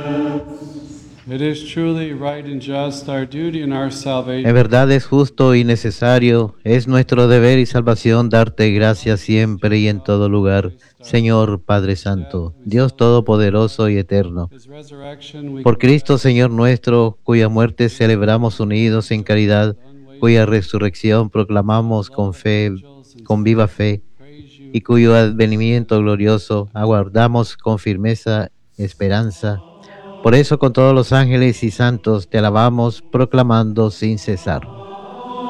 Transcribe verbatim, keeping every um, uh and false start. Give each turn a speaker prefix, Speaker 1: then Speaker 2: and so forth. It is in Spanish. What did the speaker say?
Speaker 1: It is truly right and just, our duty and our
Speaker 2: En
Speaker 1: salvation.
Speaker 2: verdad es justo y necesario, es nuestro deber y salvación darte gracias siempre y en todo lugar, Señor Padre Santo, Dios Todopoderoso y Eterno.
Speaker 1: His resurrection we
Speaker 2: Por Cristo,
Speaker 1: confess,
Speaker 2: Señor nuestro, cuya muerte celebramos unidos en caridad, cuya resurrección proclamamos con fe, con viva fe,
Speaker 1: praise you.
Speaker 2: y cuyo advenimiento glorioso aguardamos con firmeza esperanza. Por eso con todos los ángeles y santos te alabamos, proclamando sin cesar.